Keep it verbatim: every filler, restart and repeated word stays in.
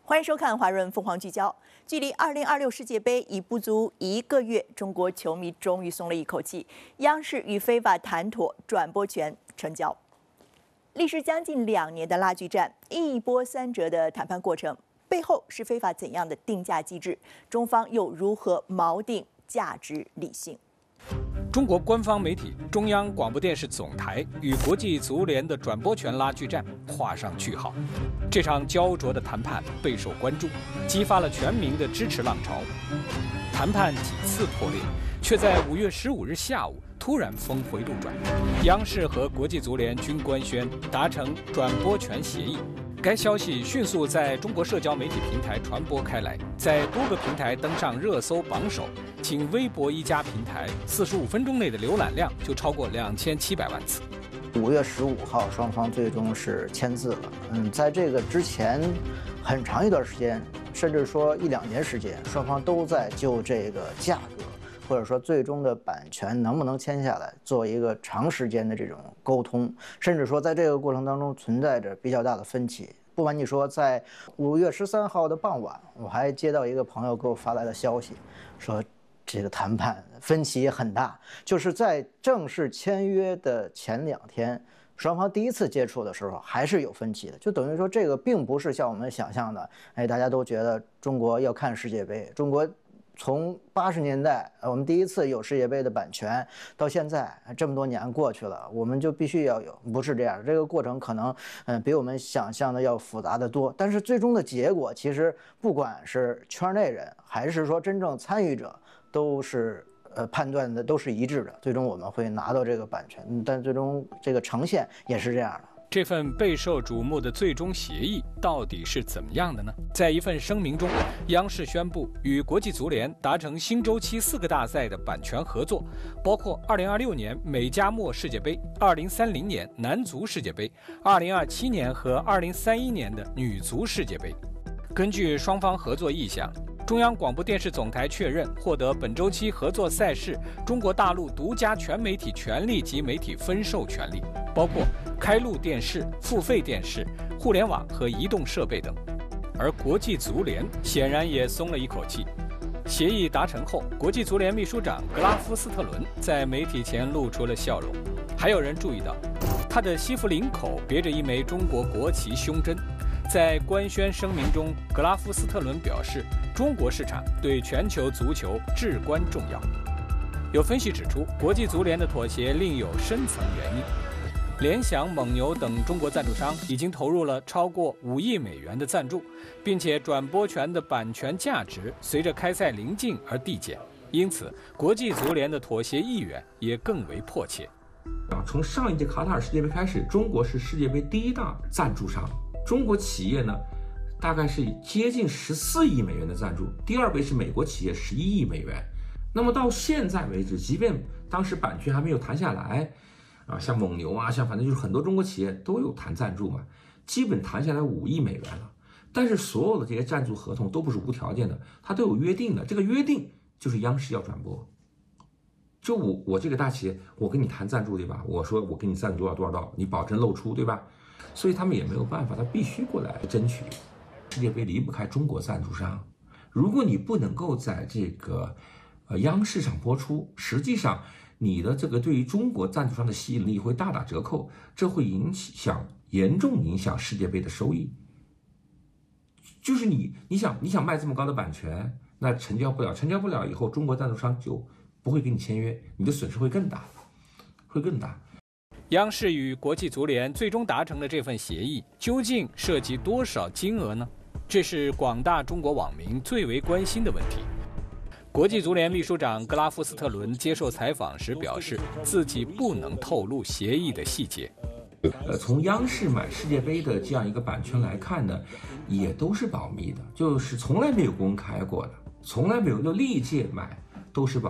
欢迎收看《华润凤凰聚焦》。距离二零二六世界杯已不足一个月，中国球迷终于松了一口气，央视与非法谈妥转播权成交。历时将近两年的拉锯战，一波三折的谈判过程，背后是非法怎样的定价机制？中方又如何锚定价值理性？ 中国官方媒体中央广播电视总台与国际足联的转播权拉锯战画上句号。这场焦灼的谈判备受关注，激发了全民的支持浪潮。谈判几次破裂，却在五月十五日下午突然峰回路转，央视和国际足联均官宣达成转播权协议。该消息迅速在中国社交媒体平台传播开来，在多个平台登上热搜榜首。仅微博一家平台，四十五分钟内的浏览量就超过两千七百万次。 五月十五号，双方最终是签字了。嗯，在这个之前，很长一段时间，甚至说一两年时间，双方都在就这个价格，或者说最终的版权能不能签下来，做一个长时间的这种沟通，甚至说在这个过程当中存在着比较大的分歧。不瞒你说，在五月十三号的傍晚，我还接到一个朋友给我发来的消息，说这个谈判分歧也很大，就是在正式签约的前两天，双方第一次接触的时候还是有分歧的，就等于说这个并不是像我们想象的，哎，大家都觉得中国要看世界杯，中国从八十年代我们第一次有世界杯的版权，到现在这么多年过去了，我们就必须要有，不是这样，这个过程可能嗯比我们想象的要复杂的多，但是最终的结果其实不管是圈内人还是说真正参与者，都是呃判断的都是一致的，最终我们会拿到这个版权，但最终这个呈现也是这样的。 这份备受瞩目的最终协议到底是怎么样的呢？在一份声明中，央视宣布与国际足联达成新周期四个大赛的版权合作，包括二零二六年美加墨世界杯、二零三零年男足世界杯、二零二七年和二零三一年的女足世界杯。根据双方合作意向，中央广播电视总台确认获得本周期合作赛事中国大陆独家全媒体权利及媒体分授权利，包括开路电视、付费电视、互联网和移动设备等。而国际足联显然也松了一口气。协议达成后，国际足联秘书长格拉夫斯特伦在媒体前露出了笑容。还有人注意到，他的西服领口别着一枚中国国旗胸针。在官宣声明中，格拉夫斯特伦表示，中国市场对全球足球至关重要。有分析指出，国际足联的妥协另有深层原因。联想、蒙牛等中国赞助商已经投入了超过五亿美元的赞助，并且转播权的版权价值随着开赛临近而递减，因此国际足联的妥协意愿也更为迫切。 从上一届卡塔尔世界杯开始，中国是世界杯第一大赞助商。中国企业呢，大概是接近十四亿美元的赞助，第二位是美国企业十一亿美元。那么到现在为止，即便当时版权还没有谈下来，啊，像蒙牛啊，像反正就是很多中国企业都有谈赞助嘛，基本谈下来五亿美元了。但是所有的这些赞助合同都不是无条件的，它都有约定的。这个约定就是央视要转播。就我我这个大企业，我跟你谈赞助对吧？我说我给你赞助多少多少多少，你保证露出对吧？所以他们也没有办法，他必须过来争取。世界杯离不开中国赞助商，如果你不能够在这个呃央视上播出，实际上你的这个对于中国赞助商的吸引力会大打折扣，这会影响严重影响世界杯的收益。就是你你想你想卖这么高的版权，那成交不了，成交不了以后，中国赞助商就不会跟你签约，你的损失会更大，会更大。 央视与国际足联最终达成的这份协议，究竟涉及多少金额呢？这是广大中国网民最为关心的问题。国际足联秘书长格拉夫斯特伦接受采访时表示，自己不能透露协议的细节。 呃，从央视买世界杯的这样一个版权来看呢，也都是保密的，就是从来没有公开过的，从来没有，就历届买都是保密的。